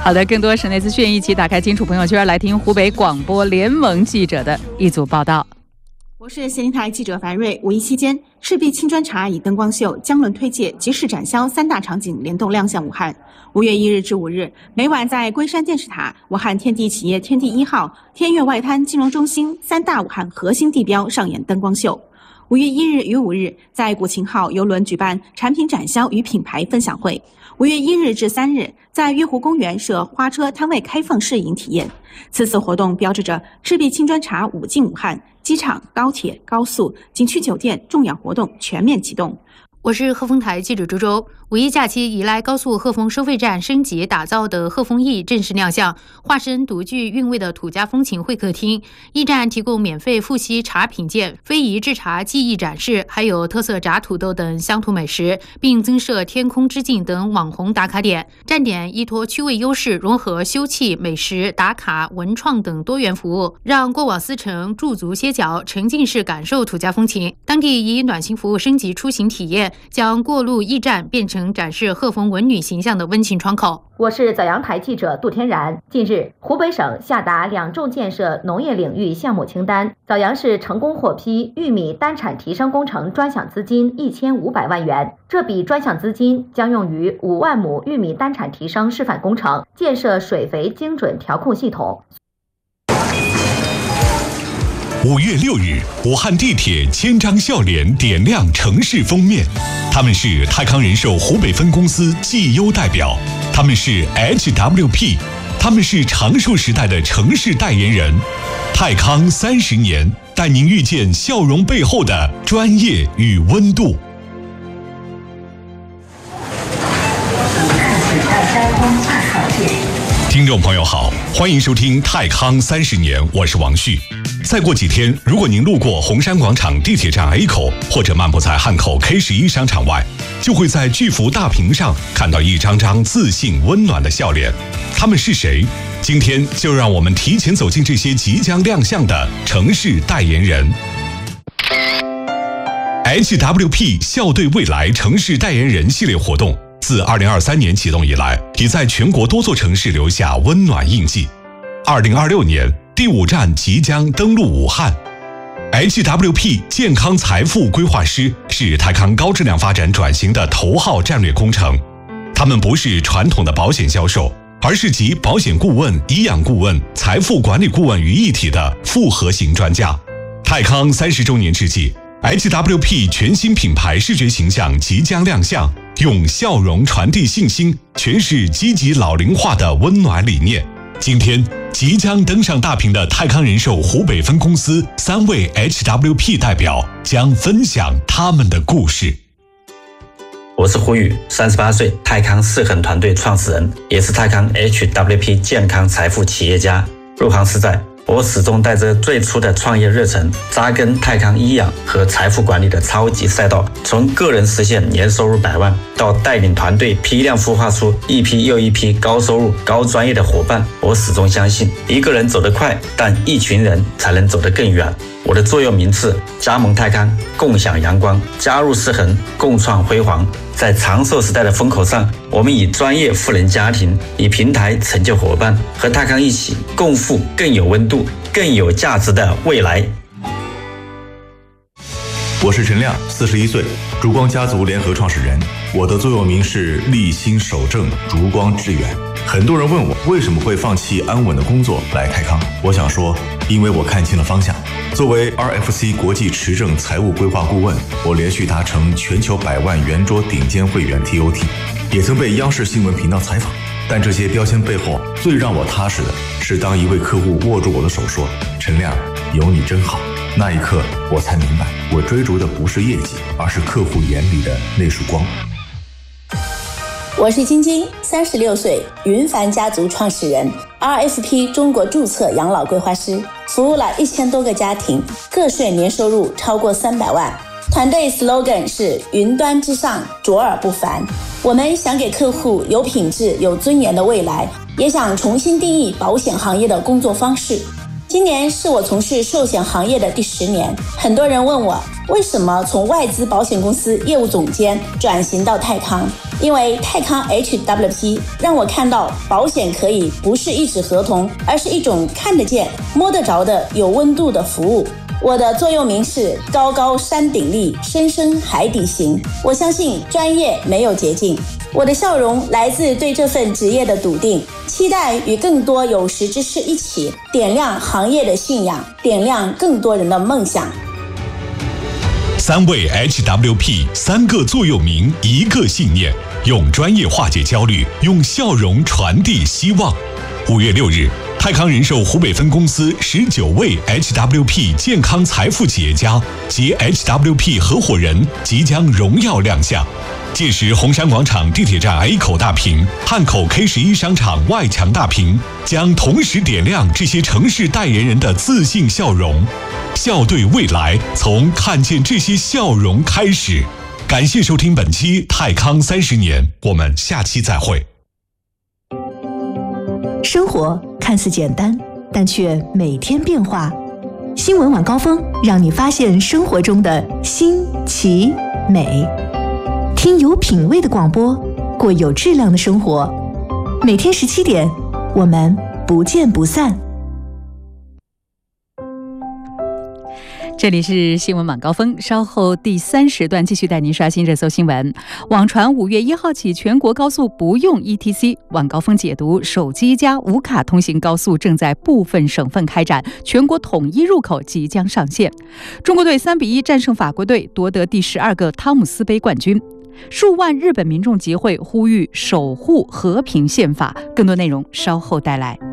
好的，更多省内资讯，一起打开金楚朋友圈，来听湖北广播联盟记者的一组报道。 我是咸宁台记者樊瑞。5·1期间，赤壁青砖茶以灯光秀、江轮推介、集市展销3大场景联动亮相武汉。5月1日至5日，每晚在龟山电视塔、武汉天地企业天地1号、天悦外滩金融中心3大武汉核心地标上演灯光秀。5月1日与5日，在古琴号邮轮举办产品展销与品牌分享会。5月1日至3日，在月湖公园设花车摊位开放试营体验。此次活动标志着赤壁青砖茶5进武汉，机场、高铁、高速、景区酒店重要活动全面启动。 我是鹤峰台记者周周。5·1假期以来，高速鹤峰收费站升级打造的鹤峰驿正式亮相，化身独具韵味的土家风情会客厅。驿站提供免费复吸茶品鉴、非遗制茶技艺展示，还有特色炸土豆等乡土美食，并增设天空之镜等网红打卡点。站点依托区位优势，融合休憩、美食、打卡、文创等多元服务，让过往思城驻足歇脚，沉浸式感受土家风情。当地以暖心服务升级出行体验，将过路驿站变成展示鹤峰文女形象的温情窗口。 我是枣阳台记者杜天然。近日，湖北省下达2重建设农业领域项目清单，枣阳市成功获批玉米单产提升工程专项资金1500万元。这笔专项资金将用于5万亩玉米单产提升示范工程，建设水肥精准调控系统。 5月6日，武汉地铁千张笑脸点亮城市封面。他们是泰康人寿湖北分公司绩优代表，他们是 HWP， 他们是长寿时代的城市代言人。泰康30年，带您遇见笑容背后的专业与温度。听众朋友好，欢迎收听泰康30年，我是王旭。再过几天，如果您路过红山广场地铁站 A 口，或者漫步在汉口 K11商场外，就会在巨幅大屏上看到一张张自信温暖的笑脸。他们是谁？今天就让我们提前走进这些即将亮相的城市代言人。HWP 笑对未来城市代言人系列活动自2023年启动以来，已在全国多座城市留下温暖印记。2026年第5站即将登陆武汉。HWP 健康财富规划师是泰康高质量发展转型的头号战略工程。他们不是传统的保险销售，而是集保险顾问、医养顾问、财富管理顾问于一体的复合型专家。泰康30周年之际，HWP 全新品牌视觉形象即将亮相，用笑容传递信心，诠释积极老龄化的温暖理念。今天即将登上大屏的泰康人寿湖北分公司3位 HWP 代表将分享他们的故事。 我是胡宇，38岁，泰康4恒团队创始人，也是泰康 HWP 健康财富企业家。入行时代，我始终带着最初的创业热忱，扎根泰康医养和财富管理的超级赛道，从个人实现年收入100万，到带领团队批量孵化出一批又一批高收入、高专业的伙伴。我始终相信，一个人走得快，但一群人才能走得更远。我的座右铭是：加盟泰康，共享阳光；加入4恒，共创辉煌。在长寿时代的风口上，我们以专业赋能家庭，以平台成就伙伴，和泰康一起共赴更有温度、更有价值的未来。 我是陈亮，41岁，烛光家族联合创始人。我的座右铭是立心守正，烛光致远。很多人问我为什么会放弃安稳的工作来泰康，我想说，因为我看清了方向。作为 RFC 国际持证财务规划顾问，我连续达成全球100万圆桌顶尖会员 TOT， 也曾被央视新闻频道采访。但这些标签背后，最让我踏实的是当一位客户握住我的手说：“陈亮，有你真好。”那一刻，我才明白，我追逐的不是业绩，而是客户眼里的那束光。 我是晶晶，36岁，云帆家族创始人， RFP 中国注册养老规划师，服务了1000多个家庭，个税年收入超过300万。团队 slogan 是云端之上，卓尔不凡。我们想给客户有品质、有尊严的未来，也想重新定义保险行业的工作方式。今年是我从事寿险行业的第10年，很多人问我为什么从外资保险公司业务总监转型到泰康。 因为泰康 HWP 让我看到保险可以不是一纸合同，而是一种看得见、摸得着的有温度的服务。我的座右铭是高高山顶立，深深海底行。我相信专业没有捷径。我的笑容来自对这份职业的笃定，期待与更多有识之士一起点亮行业的信仰，点亮更多人的梦想。 3位 HWP， 3个座右铭，1个信念，用专业化解焦虑，用笑容传递希望。5月6日，泰康人寿湖北分公司19位 HWP 健康财富企业家及 HWP 合伙人即将荣耀亮相。届时，红山广场地铁站 A 口大屏、汉口 K11商场外墙大屏将同时点亮这些城市代言人的自信笑容。笑对未来，从看见这些笑容开始。感谢收听本期泰康30年，我们下期再会。 生活看似简单，但却每天变化。新闻晚高峰让你发现生活中的新奇美。听有品味的广播，过有质量的生活。每天17点，我们不见不散。 这里是新闻晚高峰，稍后第3时段继续带您刷新热搜新闻。网传5月1号起全国高速不用 ETC， 晚高峰解读手机加无卡通行高速正在部分省份开展，全国统一入口即将上线。中国队3-1战胜法国队，夺得第12个汤姆斯杯冠军。数万日本民众集会呼吁守护和平宪法，更多内容稍后带来。